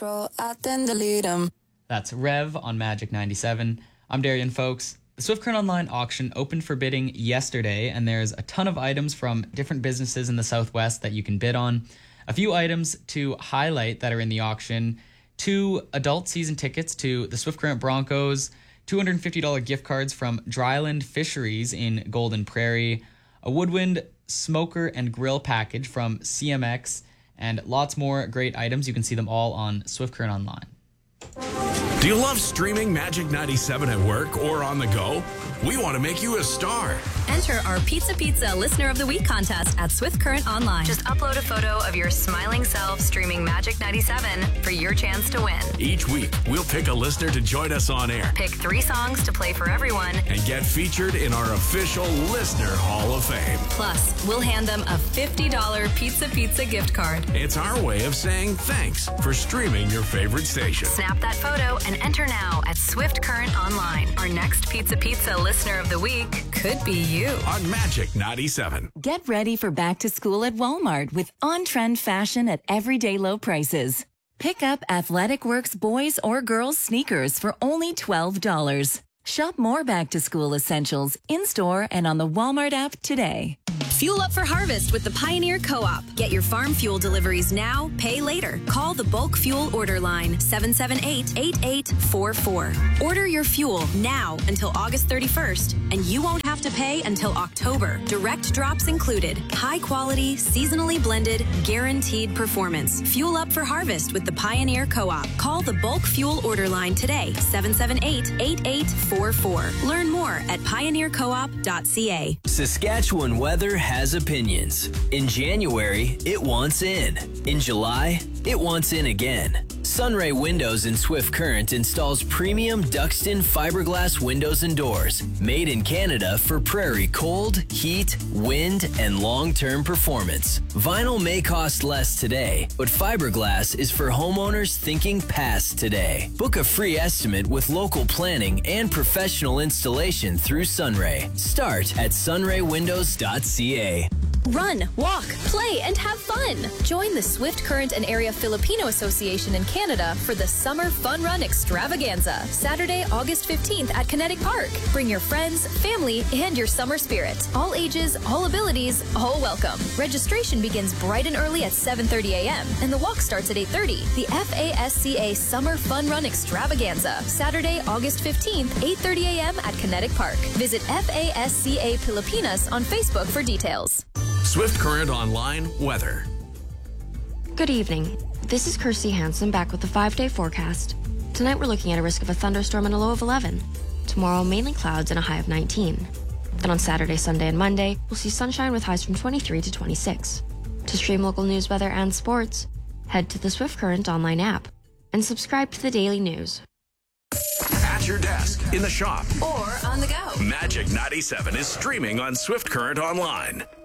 control, I then delete them. That's Rev on Magic 97. I'm Darian, folks. The Swift Current Online auction opened for bidding yesterday, and there's a ton of items from different businesses in the Southwest that you can bid on. A few items to highlight that are in the auction: 2 adult season tickets to the Swift Current Broncos, $250 gift cards from Dryland Fisheries in Golden Prairie, a Woodwind smoker and grill package from CMX, and lots more great items. You can see them all on Swift Current Online. Do you love streaming Magic 97 at work or on the go? We want to make you a star. Enter our Pizza Listener of the Week contest at Swift Current Online. Just upload a photo of your smiling self streaming Magic 97 for your chance to win. Each week, we'll pick a listener to join us on air. Pick 3 songs to play for everyone. And get featured in our official Listener Hall of Fame. Plus, we'll hand them a $50 Pizza gift card. It's our way of saying thanks for streaming your favorite station. Snap that photo and enter now at Swift Current Online. Our next Pizza Listener of the Week could be you. On Magic 97. Get ready for back to school at Walmart with on-trend fashion at everyday low prices. Pick up Athletic Works boys or girls sneakers for only $12. Shop more back to school essentials in-store and on the Walmart app today. Fuel up for harvest with the Pioneer Co-op. Get your farm fuel deliveries now, pay later. Call the bulk fuel order line 778-8844. Order your fuel now until August 31st, and you won't have to pay until October. Direct drops included. High quality, seasonally blended, guaranteed performance. Fuel up for harvest with the Pioneer Co-op. Call the bulk fuel order line today, 778-8844. Learn more at pioneercoop.ca. Saskatchewan weather has opinions. In January, it wants in. In July, it wants in again. Sunray Windows in Swift Current installs premium Duxton fiberglass windows and doors, made in Canada for prairie cold, heat, wind, and long-term performance. Vinyl may cost less today, but fiberglass is for homeowners thinking past today. Book a free estimate with local planning and professional installation through Sunray. Start at sunraywindows.ca. Run, walk, play, and have fun. Join the Swift Current and Area Filipino Association in Canada for the Summer Fun Run Extravaganza, Saturday, August 15th at Kinetic Park. Bring your friends, family, and your summer spirit. All ages, all abilities, all welcome. Registration begins bright and early at 7:30 a.m. and the walk starts at 8:30. The FASCA Summer Fun Run Extravaganza, Saturday, August 15th, 8:30 a.m. at Kinetic Park. Visit FASCA Pilipinas on Facebook for details. Swift Current Online weather. Good evening. This is Kirsty Hansen back with the 5-day forecast. Tonight we're looking at a risk of a thunderstorm and a low of 11. Tomorrow, mainly clouds and a high of 19. Then on Saturday, Sunday, and Monday, we'll see sunshine with highs from 23 to 26. To stream local news, weather, and sports, head to the Swift Current Online app and subscribe to the daily news. At your desk, in the shop, Or on the go. Magic 97 is streaming on Swift Current Online.